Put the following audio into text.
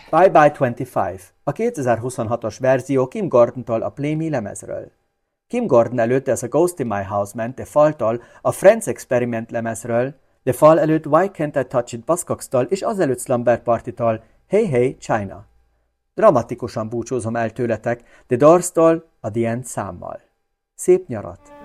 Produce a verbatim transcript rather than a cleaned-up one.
Bye Bye huszonöt, a kétezer-huszonhatos verzió Kim Gordon-tól a Play Me lemezről. Kim Gordon előtt ez a Ghost in My House ment The Fall-tól a Friends Experiment lemezről, The Fall előtt Why Can't I Touch It Buzzcocks-tól és azelőtt Slumber Party-tól Hey Hey China. Dramatikusan búcsúzom el tőletek The Doors-tól a The End számmal. Szép nyarat!